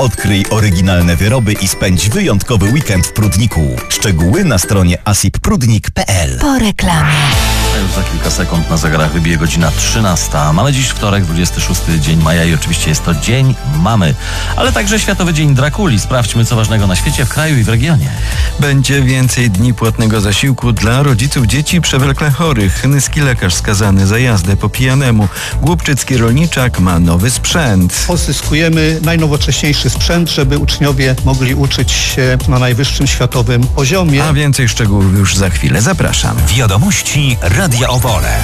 Odkryj oryginalne wyroby i spędź wyjątkowy weekend w Prudniku. Szczegóły na stronie asipprudnik.pl. Po reklamie. A już za kilka sekund na zegarach wybije godzina 13. Mamy dziś wtorek, 26 dzień maja i oczywiście jest to Dzień Mamy, ale także Światowy Dzień Drakuli. Sprawdźmy, co ważnego na świecie, w kraju i w regionie. Będzie więcej dni płatnego zasiłku dla rodziców dzieci przewlekle chorych. Nyski lekarz skazany za jazdę po pijanemu. Głubczycki rolniczak ma nowy sprzęt. Pozyskujemy najnowocześniejszy sprzęt, żeby uczniowie mogli uczyć się na najwyższym światowym poziomie. A więcej szczegółów już za chwilę. Zapraszam. Wiadomości Radia Opole.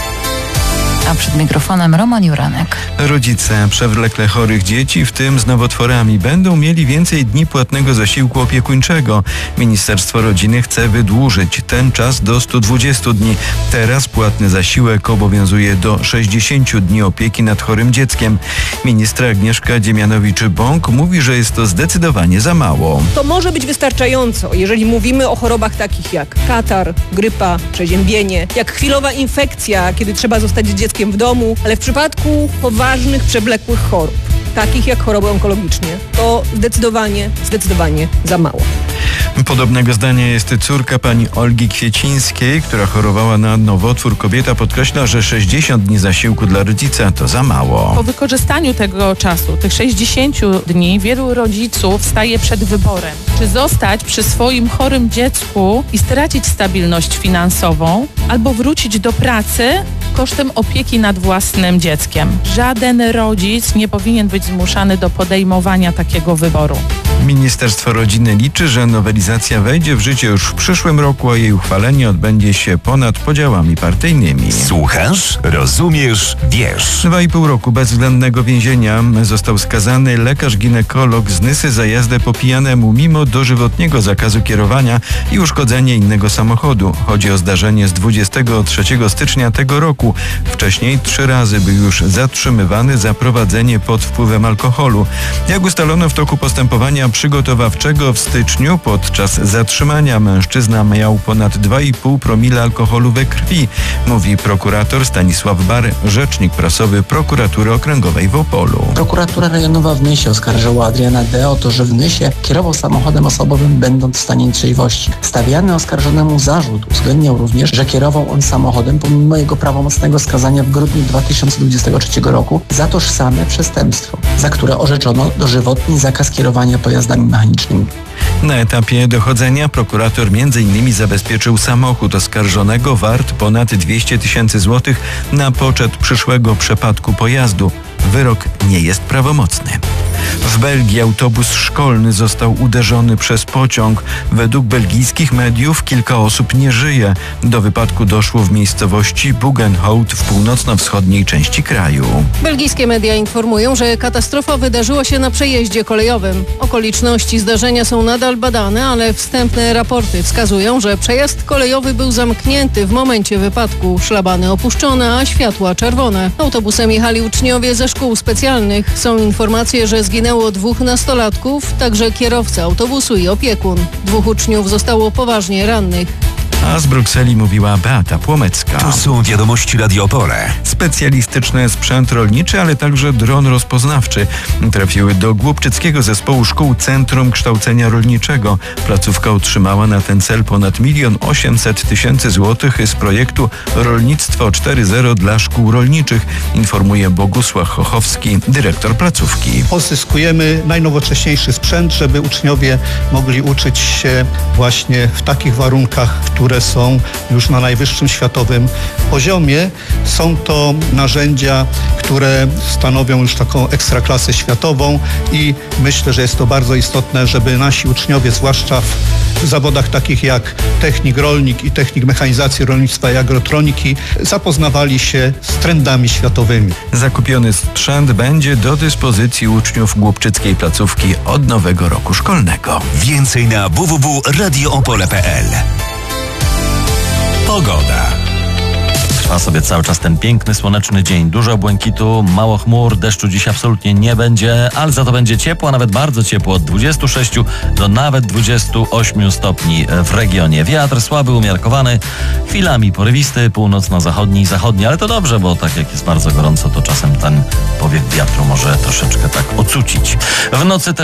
A przed mikrofonem Roman Juranek. Rodzice przewlekle chorych dzieci, w tym z nowotworami, będą mieli więcej dni płatnego zasiłku opiekuńczego. Ministerstwo Rodziny chce wydłużyć ten czas do 120 dni. Teraz płatny zasiłek obowiązuje do 60 dni opieki nad chorym dzieckiem. Ministra Agnieszka Dziemianowicz-Bąk mówi, że jest to zdecydowanie za mało. To może być wystarczająco, jeżeli mówimy o chorobach takich jak katar, grypa, przeziębienie, jak chwilowa infekcja, kiedy trzeba zostać z dzieckiem w domu, ale w przypadku poważnych, przewlekłych chorób, takich jak choroby onkologiczne, to zdecydowanie za mało. Podobnego zdania jest córka pani Olgi Kwiecińskiej, która chorowała na nowotwór. Kobieta podkreśla, że 60 dni zasiłku dla rodzica to za mało. Po wykorzystaniu tego czasu, tych 60 dni, wielu rodziców staje przed wyborem, czy zostać przy swoim chorym dziecku i stracić stabilność finansową, albo wrócić do pracy kosztem opieki nad własnym dzieckiem. Żaden rodzic nie powinien być zmuszany do podejmowania takiego wyboru. Ministerstwo Rodziny liczy, że nowelizacja wejdzie w życie już w przyszłym roku, a jej uchwalenie odbędzie się ponad podziałami partyjnymi. Słuchasz, rozumiesz, wiesz. 2,5 roku bezwzględnego więzienia został skazany lekarz ginekolog z Nysy za jazdę po pijanemu, mimo dożywotniego zakazu kierowania i uszkodzenie innego samochodu. Chodzi o zdarzenie z 23 stycznia tego roku. Wcześniej 3 razy był już zatrzymywany za prowadzenie pod wpływem alkoholu. Jak ustalono w toku postępowania przygotowawczego w styczniu, podczas zatrzymania mężczyzna miał ponad 2,5 promile alkoholu we krwi, mówi prokurator Stanisław Bar, rzecznik prasowy Prokuratury Okręgowej w Opolu. Prokuratura rejonowa w Nysie oskarżyła Adriana D. o to, że w Nysie kierował samochodem osobowym, będąc w stanie trzeźwości. Stawiany oskarżonemu zarzut uwzględniał również, że kierował on samochodem pomimo jego prawomocnego skazania w grudniu 2023 roku za tożsame przestępstwo, za które orzeczono dożywotni zakaz kierowania pojazdami mechanicznymi. Na etapie dochodzenia prokurator m.in. zabezpieczył samochód oskarżonego wart ponad 200 000 złotych na poczet przyszłego przepadku pojazdu. Wyrok nie jest prawomocny. W Belgii autobus szkolny został uderzony przez pociąg. Według belgijskich mediów kilka osób nie żyje. Do wypadku doszło w miejscowości Bugenhout w północno-wschodniej części kraju. Belgijskie media informują, że katastrofa wydarzyła się na przejeździe kolejowym. Okoliczności zdarzenia są nadal badane, ale wstępne raporty wskazują, że przejazd kolejowy był zamknięty w momencie wypadku. Szlabany opuszczone, a światła czerwone. Autobusem jechali uczniowie ze szkół specjalnych. Są informacje, że zginęło 2 nastolatków, także kierowca autobusu i opiekun. 2 uczniów zostało poważnie rannych. A z Brukseli mówiła Beata Płomecka. Tu są wiadomości Radio Opole. Specjalistyczny sprzęt rolniczy, ale także dron rozpoznawczy trafiły do Głubczyckiego Zespołu Szkół Centrum Kształcenia Rolniczego. Placówka otrzymała na ten cel ponad 1 800 000 złotych z projektu Rolnictwo 4.0 dla szkół rolniczych, informuje Bogusław Chochowski, dyrektor placówki. Pozyskujemy najnowocześniejszy sprzęt, żeby uczniowie mogli uczyć się właśnie w takich warunkach, które są już na najwyższym światowym poziomie. Są to narzędzia, które stanowią już taką ekstraklasę światową i myślę, że jest to bardzo istotne, żeby nasi uczniowie, zwłaszcza w zawodach takich jak technik rolnik i technik mechanizacji rolnictwa i agrotroniki, zapoznawali się z trendami światowymi. Zakupiony sprzęt będzie do dyspozycji uczniów głubczyckiej placówki od nowego roku szkolnego. Więcej na www.radioopole.pl. Pogoda. Trwa sobie cały czas ten piękny, słoneczny dzień. Dużo błękitu, mało chmur, deszczu dziś absolutnie nie będzie, ale za to będzie ciepło, a nawet bardzo ciepło, od 26 do nawet 28 stopni w regionie. Wiatr słaby, umiarkowany, chwilami porywisty, północno-zachodni i zachodni, ale to dobrze, bo tak jak jest bardzo gorąco, to czasem ten powiew wiatru może troszeczkę tak ocucić. W nocy